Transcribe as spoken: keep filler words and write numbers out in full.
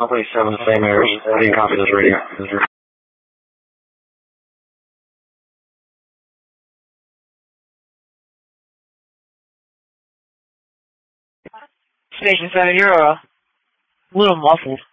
Company seven, same errors. I didn't copy this radio. Station seven, you're a little muffled.